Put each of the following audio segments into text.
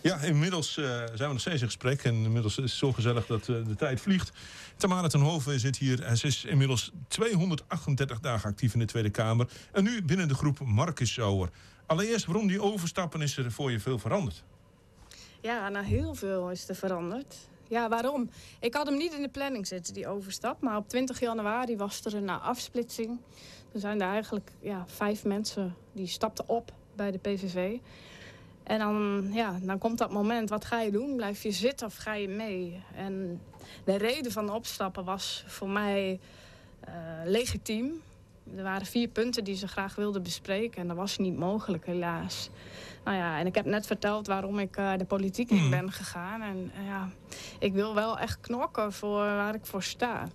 Ja, inmiddels zijn we nog steeds in gesprek. En inmiddels is het zo gezellig dat de tijd vliegt. Tamara ten Hove zit hier. En ze is inmiddels 238 dagen actief in de Tweede Kamer. En nu binnen de groep Marcus Sauer. Allereerst, waarom die overstappen is er voor je veel veranderd? Ja, nou heel veel is er veranderd. Ja, waarom? Ik had hem niet in de planning zitten, die overstap. Maar op 20 januari was er een afsplitsing. Er zijn er eigenlijk 5 mensen die stapten op bij de PVV. En dan komt dat moment, wat ga je doen? Blijf je zitten of ga je mee? En de reden van opstappen was voor mij legitiem. Er waren 4 punten die ze graag wilden bespreken. En dat was niet mogelijk, helaas. Nou ja, en ik heb net verteld waarom ik de politiek in ben gegaan. En ik wil wel echt knokken voor waar ik voor sta.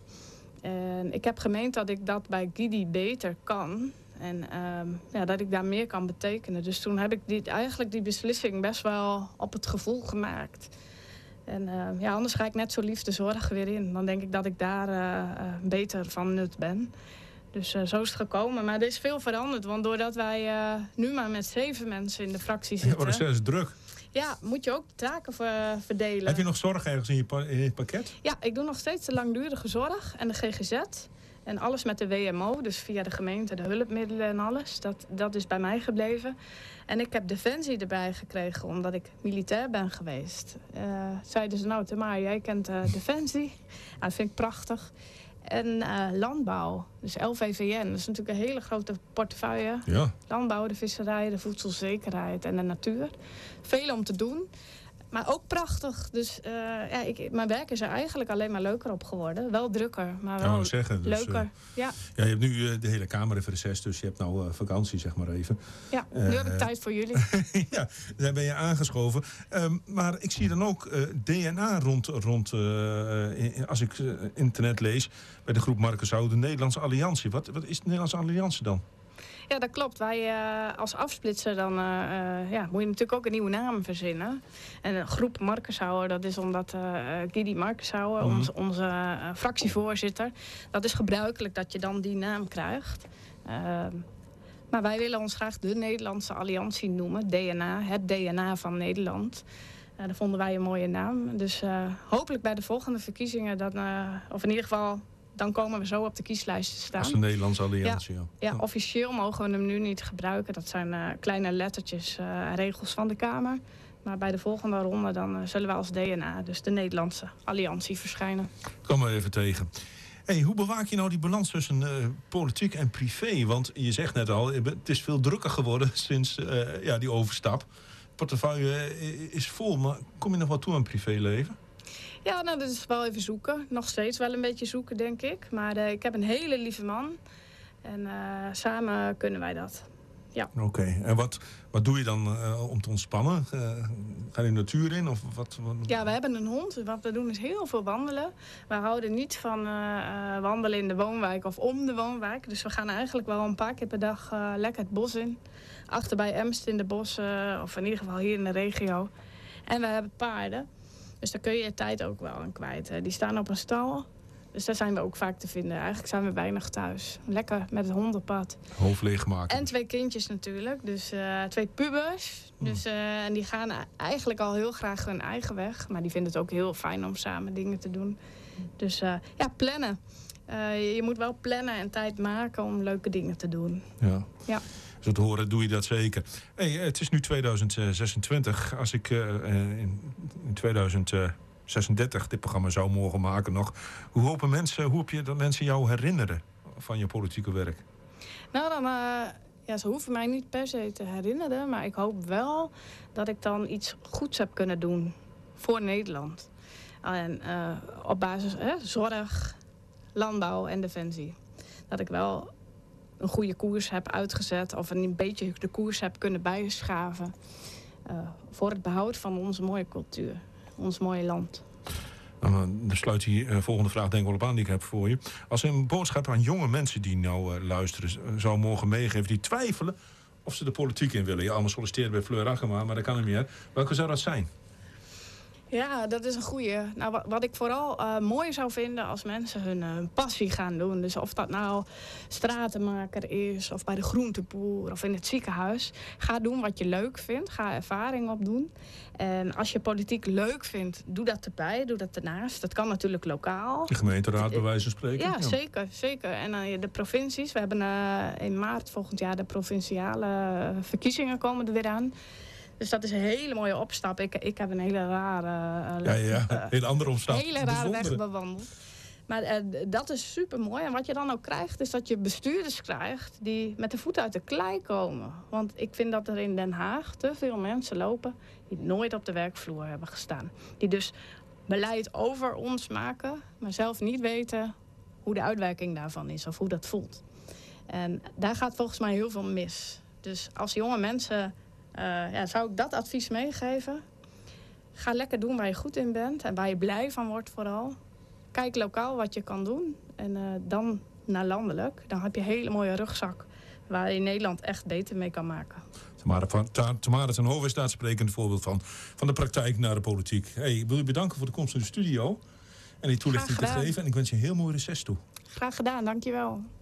En ik heb gemeend dat ik dat bij GIDI beter kan. En dat ik daar meer kan betekenen. Dus toen heb ik die beslissing best wel op het gevoel gemaakt. En anders ga ik net zo lief de zorg weer in. Dan denk ik dat ik daar beter van nut ben. Dus zo is het gekomen. Maar er is veel veranderd. Want doordat wij nu maar met 7 mensen in de fractie zitten... Ja, dat is druk. Ja, moet je ook taken verdelen. Heb je nog zorg ergens in je pakket? Ja, ik doe nog steeds de langdurige zorg en de GGZ. En alles met de WMO, dus via de gemeente, de hulpmiddelen en alles. Dat is bij mij gebleven. En ik heb Defensie erbij gekregen, omdat ik militair ben geweest. Zeiden ze, nou Tamara, jij kent Defensie. Dat vind ik prachtig. En landbouw, dus LVVN, dat is natuurlijk een hele grote portefeuille. Ja. Landbouw, de visserij, de voedselzekerheid en de natuur. Veel om te doen. Maar ook prachtig. Dus mijn werk is er eigenlijk alleen maar leuker op geworden. Wel drukker, maar wel leuker. Ja, je hebt nu de hele Kamer even reces, dus je hebt nou vakantie, zeg maar even. Ja, nu heb ik tijd voor jullie. Ja, daar ben je aangeschoven. Maar ik zie dan ook DNA rond als ik internet lees, bij de groep Marcus Sauer, de Nederlandse Alliantie. Wat is de Nederlandse Alliantie dan? Ja, dat klopt. Wij als afsplitser dan moet je natuurlijk ook een nieuwe naam verzinnen. En een groep Marcus Sauer, dat is omdat Gidi Marcus Sauer, onze fractievoorzitter, dat is gebruikelijk dat je dan die naam krijgt. Maar wij willen ons graag de Nederlandse Alliantie noemen, DNA, het DNA van Nederland. Dat vonden wij een mooie naam. Dus hopelijk bij de volgende verkiezingen, of in ieder geval... Dan komen we zo op de kieslijst te staan. Als de Nederlandse Alliantie, ja, officieel mogen we hem nu niet gebruiken. Dat zijn kleine lettertjes, regels van de Kamer. Maar bij de volgende ronde dan zullen we als DNA, dus de Nederlandse Alliantie, verschijnen. Kom maar even tegen. Hey, hoe bewaak je nou die balans tussen politiek en privé? Want je zegt net al, het is veel drukker geworden sinds die overstap. De portefeuille is vol, maar kom je nog wat toe aan privéleven? Ja, nou, dat is wel even zoeken. Nog steeds wel een beetje zoeken, denk ik. Maar ik heb een hele lieve man. En samen kunnen wij dat. Ja. Oké. En wat doe je dan om te ontspannen? Ga je de natuur in? Of wat? Ja, we hebben een hond. Wat we doen is heel veel wandelen. We houden niet van wandelen in de woonwijk of om de woonwijk. Dus we gaan eigenlijk wel een paar keer per dag lekker het bos in. Achter bij Emst in de bossen. Of in ieder geval hier in de regio. En we hebben paarden. Dus daar kun je je tijd ook wel aan kwijt. Die staan op een stal. Dus daar zijn we ook vaak te vinden. Eigenlijk zijn we weinig thuis. Lekker met het hondenpad. Hoofd leegmaken. En 2 kindjes natuurlijk. Dus 2 pubers. Dus, en die gaan eigenlijk al heel graag hun eigen weg. Maar die vinden het ook heel fijn om samen dingen te doen. Dus plannen. Je moet wel plannen en tijd maken om leuke dingen te doen. Ja. Zo te horen doe je dat zeker. Hey, het is nu 2026. Als ik in 2036 dit programma zou mogen maken nog. Hoe heb je dat mensen jou herinneren van je politieke werk? Nou, dan, ze hoeven mij niet per se te herinneren. Maar ik hoop wel dat ik dan iets goeds heb kunnen doen voor Nederland. En op basis zorg, landbouw en defensie. Dat ik wel een goede koers heb uitgezet of een beetje de koers heb kunnen bijschaven voor het behoud van onze mooie cultuur, ons mooie land. Dan sluit die volgende vraag denk ik wel op aan die ik heb voor je. Als een boodschap aan jonge mensen die nou luisteren zou mogen meegeven, die twijfelen of ze de politiek in willen. Je allemaal solliciteren bij Fleur Agema, maar dat kan hem niet. Welke zou dat zijn? Ja, dat is een goeie. Nou, wat ik vooral mooi zou vinden als mensen hun passie gaan doen. Dus of dat nou stratenmaker is, of bij de groenteboer, of in het ziekenhuis. Ga doen wat je leuk vindt. Ga ervaring opdoen. En als je politiek leuk vindt, doe dat erbij, doe dat ernaast. Dat kan natuurlijk lokaal. De gemeenteraad bij wijze van spreken. Ja, zeker. En de provincies. We hebben in maart volgend jaar de provinciale verkiezingen komen er weer aan. Dus dat is een hele mooie opstap. Ik heb een hele rare... hele andere opstap. Hele rare weg bewandeld. Maar dat is super mooi. En wat je dan ook krijgt, is dat je bestuurders krijgt die met de voet uit de klei komen. Want ik vind dat er in Den Haag te veel mensen lopen die nooit op de werkvloer hebben gestaan. Die dus beleid over ons maken, maar zelf niet weten hoe de uitwerking daarvan is of hoe dat voelt. En daar gaat volgens mij heel veel mis. Dus als jonge mensen... zou ik dat advies meegeven. Ga lekker doen waar je goed in bent en waar je blij van wordt vooral. Kijk lokaal wat je kan doen en dan naar landelijk. Dan heb je een hele mooie rugzak waar je Nederland echt beter mee kan maken. Tamara ten Hove is daar sprekend voorbeeld van de praktijk naar de politiek. Hey, ik wil je bedanken voor de komst in de studio en die toelichting te geven. En ik wens je een heel mooi reces toe. Graag gedaan, dankjewel.